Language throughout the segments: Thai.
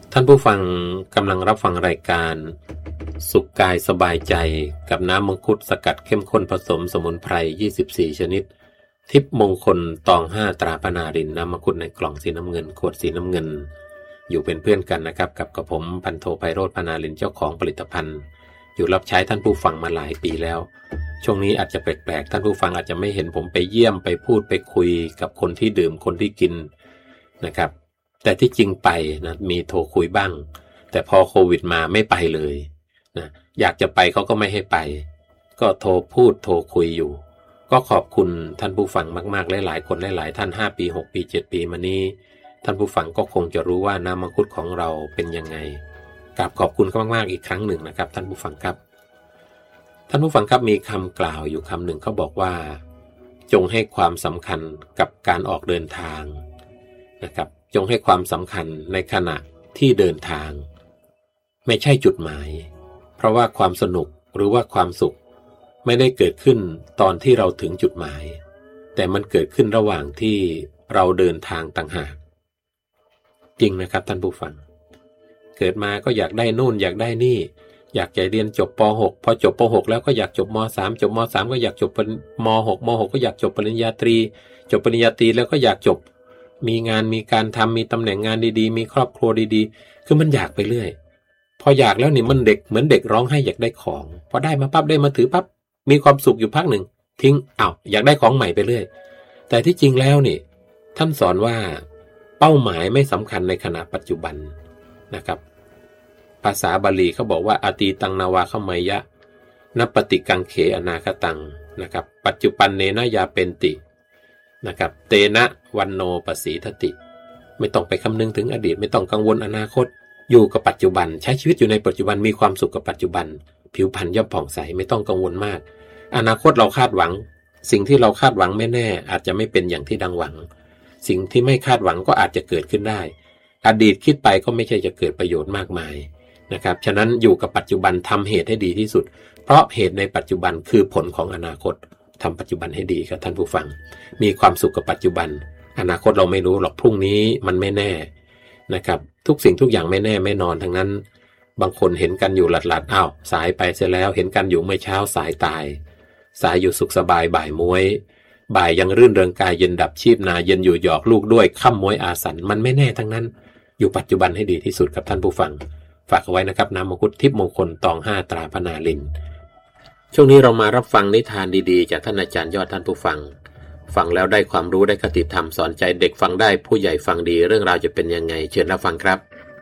ท่านผู้ฟังกำลังรับฟังรายการสุขกายสบายใจกับน้ำมังคุดสกัดเข้มข้นผสมสมุนไพร24ชนิดทิพย์มงคลตอง5ตราพนารินน้ำมังคุดในกล่องสีน้ำเงินขวดสีน้ำเงินอยู่เป็นเพื่อนกันนะครับกับผมพันโทไพโรจน์พนารินเจ้าของผลิตภัณฑ์อยู่รับใช้ท่านผู้ฟังมาหลายปีแล้วช่วงนี้อาจจะแปลกๆท่านผู้ฟังอาจจะไม่เห็นผมไปเยี่ยมไปพูดไปคุยกับคนที่ดื่มคนที่กินนะครับแต่ที่จริงไปนะมีโทรคุยบ้างแต่พอโควิดมาไม่ไปเลยนะอยากจะไปเขาก็ไม่ให้ไปก็โทรพูดโทรคุยอยู่ก็ขอบคุณท่านผู้ฟังมากๆหลายๆคนหลายๆท่าน5ปี6ปี7ปีมานี้ท่านผู้ฟังก็คงจะรู้ว่าน้ำมังคุดของเราเป็นยังไงกราบขอบคุณมากๆอีกครั้งหนึ่งนะครับท่านผู้ฟังครับท่านผู้ฟังครับมีคำกล่าวอยู่คำหนึ่งเขาบอกว่าจงให้ความสำคัญกับการออกเดินทางนะครับจงให้ความสำคัญในขณะที่เดินทางไม่ใช่จุดหมายเพราะว่าความสนุกหรือว่าความสุขไม่ได้เกิดขึ้นตอนที่เราถึงจุดหมายแต่มันเกิดขึ้นระหว่างที่เราเดินทางต่างหากจริงนะครับท่านผู้ฟังเกิดมาก็อยากได้นู่นอยากได้นี่อยากจะเรียนจบป .6 พอจบป .6 แล้วก็อยากจบม .3 จบม .3 ก็อยากจบม .6 ม .6 ก็อยากจบปริญญาตรีจบปริญญาตรีแล้วก็อยากจบมีงานมีการทำมีตำแหน่งงานดีๆมีครอบครัวดีๆคือมันอยากไปเรื่อยพออยากแล้วนี่มันเด็กเหมือนเด็กร้องให้อยากได้ของพอได้มาปั๊บได้มาถือปั๊บมีความสุขอยู่พักหนึ่งทิ้งอยากได้ของใหม่ไปเรื่อยแต่ที่จริงแล้วนี่ท่านสอนว่าเป้าหมายไม่สำคัญในขณะปัจจุบันนะครับภาษาบาลีเขาบอกว่าอตีตังนาวาขมัยยะนปฏิกังเขอนาคตังนะครับปัจจุบันเนนะยาเป็นตินะครับเตนะวันโนปสีทติไม่ต้องไปคำนึงถึงอดีตไม่ต้องกังวลอนาคตอยู่กับปัจจุบันใช้ชีวิตอยู่ในปัจจุบันมีความสุขกับปัจจุบันผิวพรรณย่อมผ่องใสไม่ต้องกังวลมากอนาคตเราคาดหวังสิ่งที่เราคาดหวังไม่แน่อาจจะไม่เป็นอย่างที่ดังหวังสิ่งที่ไม่คาดหวังก็อาจจะเกิดขึ้นได้อดีตคิดไปก็ไม่ใช่จะเกิดประโยชน์มากมายนะครับฉะนั้นอยู่กับปัจจุบันทำเหตุให้ดีที่สุดเพราะเหตุในปัจจุบันคือผลของอนาคตทำปัจจุบันให้ดีครับท่านผู้ฟังมีความสุขกับปัจจุบันอนาคตเราไม่รู้หรอกพรุ่งนี้มันไม่แน่นะครับทุกสิ่งทุกอย่างไม่แน่ไม่นอนทั้งนั้นบางคนเห็นกันอยู่หลัดๆสายไปเสียแล้วเห็นกันอยู่เมื่อเช้าสายตายสายอยู่สุขสบายบ่ายม้วยบ่ายยังรื่นเริงกายเย็นดับชีพนาเย็นอยู่หยอกลูกด้วยค่ำม้วยอาสันมันไม่แน่ทั้งนั้นอยู่ปัจจุบันให้ดีที่สุดกับท่านผู้ฟังฝากเอาไว้นะครับน้ำมังคุดทิพย์มงคลตอง5ตราพนารินช่วงนี้เรามารับฟังนิทานดีๆจากท่านอาจารย์ยอดท่านผู้ฟังฟังแล้วได้ความรู้ได้คติธรรมสอนใจเด็กฟังได้ผู้ใหญ่ฟังดีเรื่องราวจะเป็นยังไงเชิญรับฟังครับ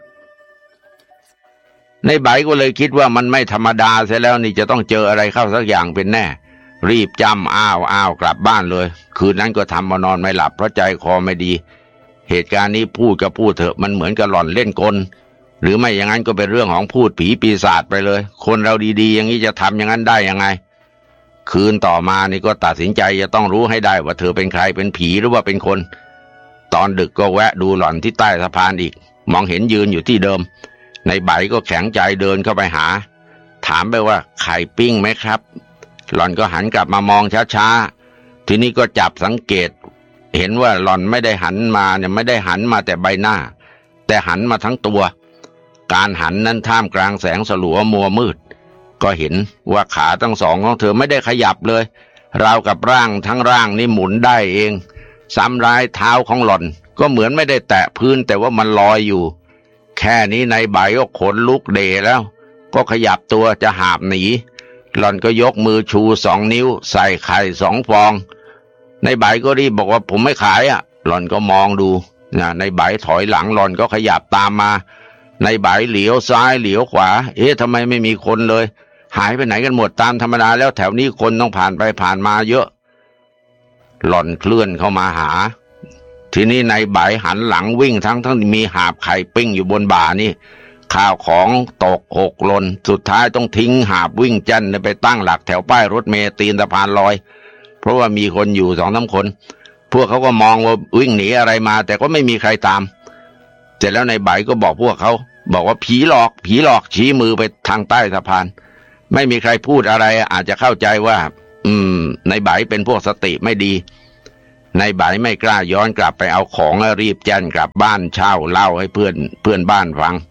ในใบก็เลยคิดว่ามันไม่ธรรมดาเสียแล้วนี่จะต้องเจออะไรเข้าสักอย่างเป็นแน่รีบจำอ้าวกลับบ้านเลยคืนนั้นก็ทำมานอนไม่หลับเพราะใจคอไม่ดีเหตุการณ์นี้พูดก็พูดเถอะมันเหมือนกับหล่อนเล่นกลหรือไม่อย่างนั้นก็เป็นเรื่องของพูดผีปีศาจไปเลยคนเราดีๆอย่างนี้จะทำอย่างนั้นได้ยังไงคืนต่อมานี่ก็ตัดสินใจจะต้องรู้ให้ได้ว่าเธอเป็นใครเป็นผีหรือว่าเป็นคนตอนดึกก็แวะดูหล่อนที่ใต้สะพานอีกมองเห็นยืนอยู่ที่เดิมในใบก็แข็งใจเดินเข้าไปหาถามไปว่าไข่ปิ้งไหมครับหล่อนก็หันกลับมามองช้าๆทีนี้ก็จับสังเกตเห็นว่าหล่อนไม่ได้หันมาเนี่ยไม่ได้หันมาแต่ใบหน้าแต่หันมาทั้งตัวการหันนั้นท่ามกลางแสงสลัวมัวมืดก็เห็นว่าขาทั้งสองของเธอไม่ได้ขยับเลยราวกับร่างทั้งร่างนี่หมุนได้เองซ้ำร้ายเท้าของหล่อนก็เหมือนไม่ได้แตะพื้นแต่ว่ามันลอยอยู่แค่นี้ในใบก็ขนลุกเดแล้วก็ขยับตัวจะหาบหนีหล่อนก็ยกมือชู2 นิ้วใส่ไข่2 ฟองในใบก็รีบบอกว่าผมไม่ขายหล่อนก็มองดูในใบถอยหลังหล่อนก็ขยับตามมาในใบเหลียวซ้ายเหลียวขวาทำไมไม่มีคนเลยหายไปไหนกันหมดตามธรรมดาแล้วแถวนี้คนต้องผ่านไปผ่านมาเยอะหล่อนเคลื่อนเข้ามาหาทีนี้ในใบหันหลังวิ่งทั้งมีหาบไข่ปิ้งอยู่บนบ่านี่ข้าวของตกหกหล่นสุดท้ายต้องทิ้งหาบวิ่งจั่นไปตั้งหลักแถวป้ายรถเมล์ตีนสะพานลอยเพราะว่ามีคนอยู่2-3 คนพวกเขาก็มองว่าวิ่งหนีอะไรมาแต่ก็ไม่มีใครตามเสร็จแล้วในใบก็บอกพวกเขาบอกว่าผีหลอกชี้มือไปทางใต้สะพานไม่มีใครพูดอะไรอาจจะเข้าใจว่าในใบเป็นพวกสติไม่ดีในใบไม่กล้าย้อนกลับไปเอาของรีบแจ้นกลับบ้านเช่าเล่าให้เพื่อนบ้านฟัง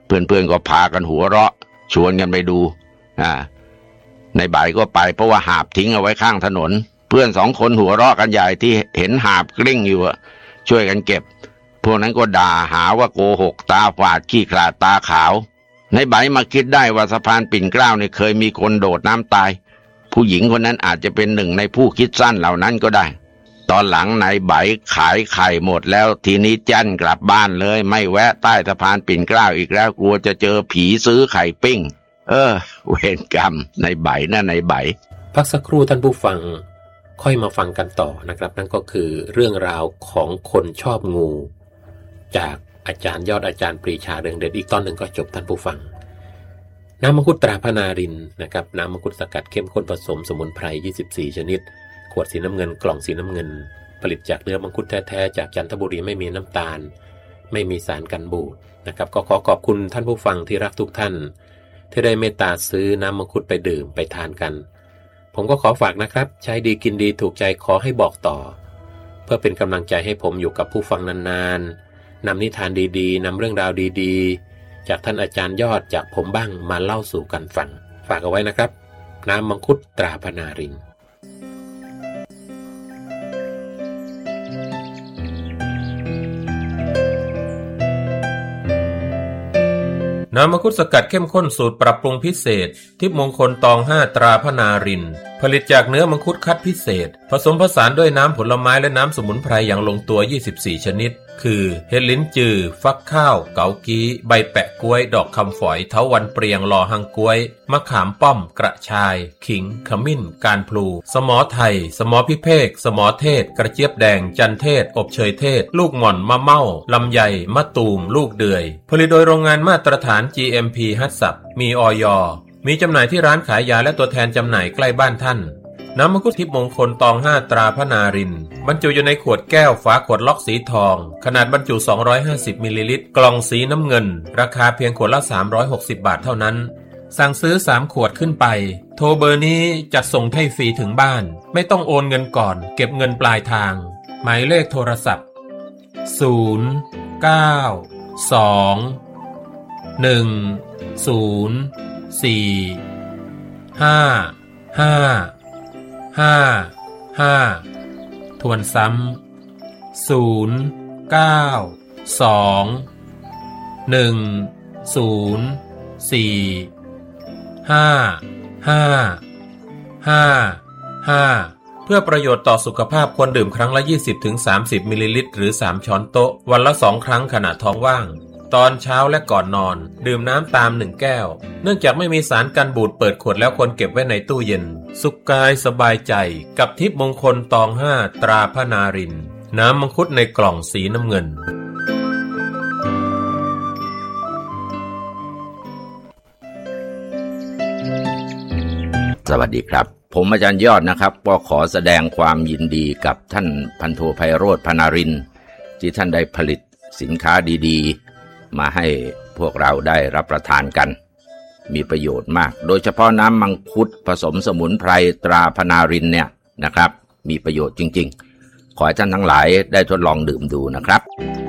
เพื่อนๆก็พากันหัวเราะชวนกันไปดูในบ่ายก็ไปเพราะว่าหาบทิ้งเอาไว้ข้างถนนเพื่อน2 คนหัวเราะกันใหญ่ที่เห็นหาบกลิ้งอยู่ช่วยกันเก็บพวกนั้นก็ด่าหาว่าโกหกตาฝาดขี้ขลาดตาขาวในใบมาคิดได้ว่าสะพานปิ่นเกล้าเนี่ยเคยมีคนโดดน้ำตายผู้หญิงคนนั้นอาจจะเป็นหนึ่งในผู้คิดสั้นเหล่านั้นก็ได้ตอนหลังนายใบขายไข่หมดแล้วทีนี้จันกลับบ้านเลยไม่แวะใต้สะพานปิ่นเกล้าอีกแล้วกลัวจะเจอผีซื้อไข่ปิ้งเวรกรรมนายใบนะนายใบพักสักครู่ท่านผู้ฟังค่อยมาฟังกันต่อนะครับนั่นก็คือเรื่องราวของคนชอบงูจากอาจารย์ยอดอาจารย์ปรีชาเรืองเดชอีกตอนหนึ่งก็จบท่านผู้ฟังน้ำมังคุดตราพนารินนะครับน้ำมังคุดสกัดเข้มข้นผสมสมุนไพร24ชนิดขวดสีน้ำเงินกล่องสีน้ำเงินผลิตจากเนื้อมังคุดแท้ๆจากจันทบุรีไม่มีน้ำตาลไม่มีสารกันบูดนะครับก็ขอขอบคุณท่านผู้ฟังที่รักทุกท่านที่ได้เมตตาซื้อน้ำมังคุดไปดื่มไปทานกันผมก็ขอฝากนะครับใช้ดีกินดีถูกใจขอให้บอกต่อเพื่อเป็นกำลังใจให้ผมอยู่กับผู้ฟังนานๆนำนิทานดีๆนำเรื่องราวดีๆจากท่านอาจารย์ยอดจากผมบ้างมาเล่าสู่กันฟังฝากเอาไว้นะครับน้ำมังคุดตราพนารินน้ำมังคุดสกัดเข้มข้นสูตรปรับปรุงพิเศษทิพย์มงคลตอง5ตราพนารินผลิตจากเนื้อมังคุดคัดพิเศษผสมผสานด้วยน้ำผลไม้และน้ำสมุนไพรอย่างลงตัว24ชนิดคือเห็ดลิ้นจือฟักข้าวเกากี้ใบแปะกล้วยดอกคำฝอยเถาวัลย์เปรียงลอหังกล้วยมะขามป้อมกระชายขิงขมิ้นการพลูสมอไทยสมอพิเภกสมอเทศกระเจี๊ยบแดงจันเทศอบเชยเทศลูกหม่อนมะเม่าลำไยมะตูมลูกเดือยผลิตโดยโรงงานมาตรฐาน GMP ฮัตสับมีอย.มีจำหน่ายที่ร้านขายยาและตัวแทนจำหน่ายใกล้บ้านท่านน้ำมังคุดทิพย์มงคลตอง5ตราพนารินบรรจุอยู่ในขวดแก้วฝาขวดล็อกสีทองขนาดบรรจุ250มิลลิลิตรกล่องสีน้ำเงินราคาเพียงขวดละ360บาทเท่านั้นสั่งซื้อ3ขวดขึ้นไปโทรเบอร์นี้จัดส่งให้ฟรีถึงบ้านไม่ต้องโอนเงินก่อนเก็บเงินปลายทางหมายเลขโทรศัพท์092-104-5555ทวนซ้ำ092-104-5555เพื่อประโยชน์ต่อสุขภาพควรดื่มครั้งละ 20-30 มิลลิลิตรหรือ3ช้อนโต๊ะวันละ2ครั้งขณะท้องว่างตอนเช้าและก่อนนอนดื่มน้ำตาม1แก้วเนื่องจากไม่มีสารกันบูดเปิดขวดแล้วควรเก็บไว้ในตู้เย็นสุขกายสบายใจกับทิพย์มงคลตอง5ตราพนารินน้ำมังคุดในกล่องสีน้ำเงินสวัสดีครับผมอาจารย์ยอดนะครับก็ขอแสดงความยินดีกับท่านพันโทไพโรจน์พนารินที่ท่านได้ผลิตสินค้าดีๆมาให้พวกเราได้รับประทานกันมีประโยชน์มากโดยเฉพาะน้ำมังคุดผสมสมุนไพรตราพนารินเนี่ยนะครับมีประโยชน์จริงๆขอให้ท่านทั้งหลายได้ทดลองดื่มดูนะครับ